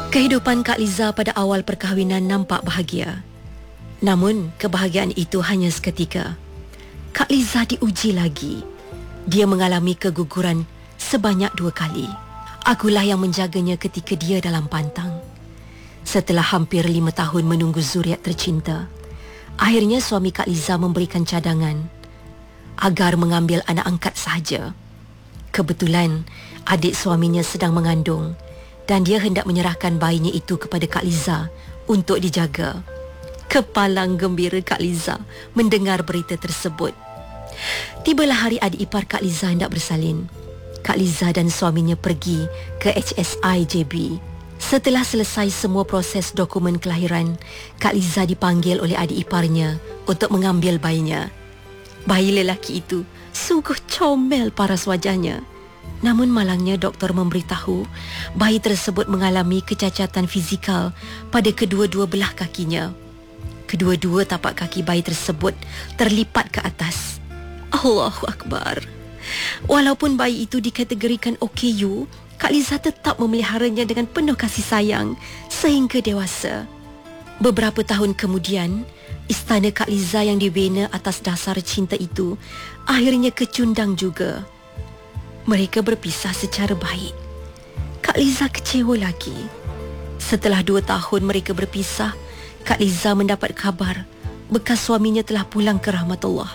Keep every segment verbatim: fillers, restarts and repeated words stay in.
Kehidupan Kak Liza pada awal perkahwinan nampak bahagia. Namun, kebahagiaan itu hanya seketika. Kak Liza diuji lagi. Dia mengalami keguguran sebanyak dua kali. Akulah yang menjaganya ketika dia dalam pantang. Setelah hampir lima tahun menunggu zuriat tercinta, akhirnya suami Kak Liza memberikan cadangan agar mengambil anak angkat sahaja. Kebetulan, adik suaminya sedang mengandung dan dia hendak menyerahkan bayinya itu kepada Kak Liza untuk dijaga. Kepalang gembira Kak Liza mendengar berita tersebut. Tibalah hari adik ipar Kak Liza hendak bersalin. Kak Liza dan suaminya pergi ke H S I J B. Setelah selesai semua proses dokumen kelahiran, Kak Liza dipanggil oleh adik iparnya untuk mengambil bayinya. Bayi lelaki itu sungguh comel paras wajahnya. Namun malangnya doktor memberitahu bayi tersebut mengalami kecacatan fizikal pada kedua-dua belah kakinya. Kedua-dua tapak kaki bayi tersebut terlipat ke atas. Allahu Akbar. Walaupun bayi itu dikategorikan O K U, Kak Liza tetap memeliharanya dengan penuh kasih sayang sehingga dewasa. Beberapa tahun kemudian, istana Kak Liza yang dibina atas dasar cinta itu akhirnya kecundang juga. Mereka berpisah secara baik. Kak Liza kecewa lagi. Setelah dua tahun mereka berpisah, Kak Liza mendapat kabar bekas suaminya telah pulang ke rahmatullah.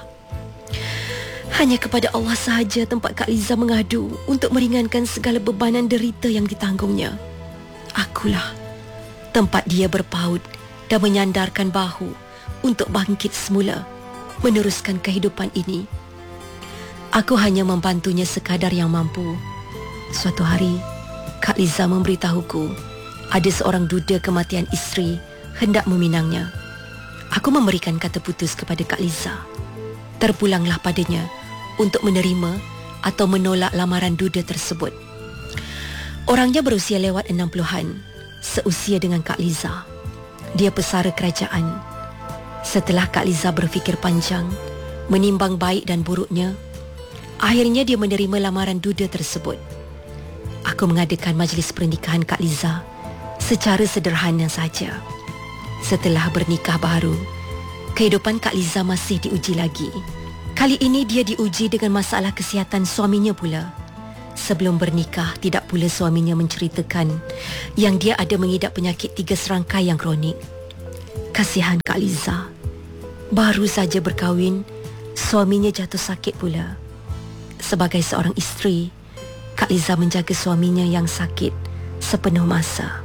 Hanya kepada Allah sahaja tempat Kak Liza mengadu untuk meringankan segala bebanan derita yang ditanggungnya. Akulah tempat dia berpaut dan menyandarkan bahu untuk bangkit semula, meneruskan kehidupan ini. Aku hanya membantunya sekadar yang mampu. Suatu hari, Kak Liza memberitahuku ada seorang duda kematian isteri hendak meminangnya. Aku memberikan kata putus kepada Kak Liza. Terpulanglah padanya untuk menerima atau menolak lamaran duda tersebut. Orangnya berusia lewat enam puluhan, seusia dengan Kak Liza. Dia pesara kerajaan. Setelah Kak Liza berfikir panjang, menimbang baik dan buruknya, akhirnya dia menerima lamaran duda tersebut. Aku mengadakan majlis pernikahan Kak Liza secara sederhana saja. Setelah bernikah baru, kehidupan Kak Liza masih diuji lagi. Kali ini dia diuji dengan masalah kesihatan suaminya pula. Sebelum bernikah, tidak pula suaminya menceritakan yang dia ada mengidap penyakit tiga serangkai yang kronik. Kasihan Kak Liza. Baru saja berkahwin, suaminya jatuh sakit pula. Sebagai seorang isteri, Kak Liza menjaga suaminya yang sakit sepenuh masa.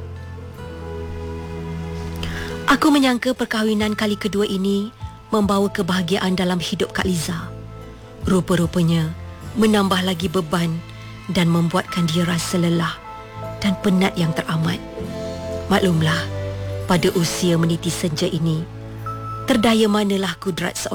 Aku menyangka perkahwinan kali kedua ini membawa kebahagiaan dalam hidup Kak Liza. Rupa-rupanya menambah lagi beban dan membuatkan dia rasa lelah dan penat yang teramat. Maklumlah, pada usia meniti senja ini, terdaya manalah kudrat seorang